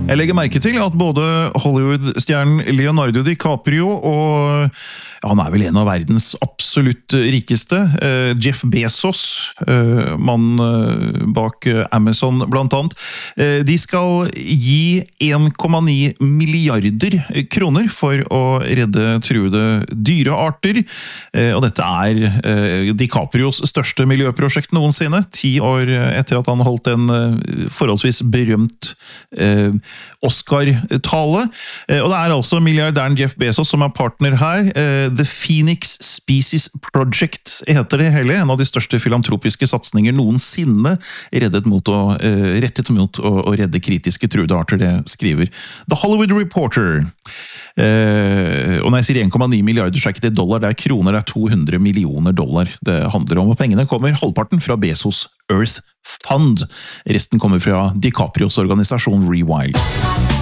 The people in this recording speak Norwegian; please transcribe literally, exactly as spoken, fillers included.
Jeg legger merke til at både Hollywood-stjernen Leonardo DiCaprio og ja, han er vel en av verdens absolutt rikeste, eh, Jeff Bezos, eh, mannen bak Amazon blant annet, eh, de skal gi en komma ni milliarder kroner for å redde truede dyrearter, eh, og dette er eh, DiCaprios største miljøprosjekt noensinne, ti år etter at han holdt en eh, forholdsvis berømt eh, Oscar-tale, eh, og det er altså milliardæren Jeff Bezos som er partner her. eh, The Phoenix Species Project heter det hele, en av de største filantropiske satsninger noensinne reddet mot å, uh, rettet mot å, å redde kritiske truede arter, det skriver The Hollywood Reporter. Uh, og når jeg sier en komma ni milliarder, så er ikke det dollar, det er kroner, det er to hundre millioner dollar det handler om, og pengene kommer halvparten fra Bezos Earth Fund. Resten kommer fra DiCaprios organisasjon Rewild.